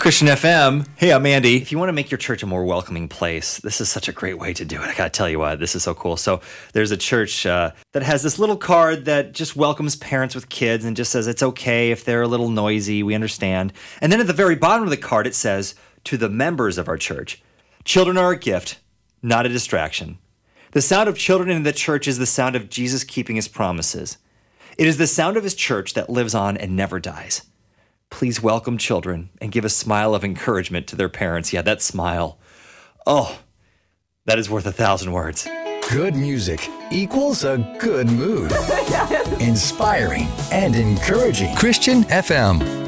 Christian FM. Hey, I'm Andy. If you want to make your church a more welcoming place, this is such a great way to do it. I got to tell you what, this is so cool. So there's a church that has this little card that just welcomes parents with kids and just says it's okay if they're a little noisy, we understand. And then at the very bottom of the card, it says, to the members of our church, children are a gift, not a distraction. The sound of children in the church is the sound of Jesus keeping his promises. It is the sound of his church that lives on and never dies. Please welcome children and give a smile of encouragement to their parents. Yeah, that smile. Oh, that is worth 1,000 words. Good music equals a good mood. Inspiring and encouraging. Christian FM.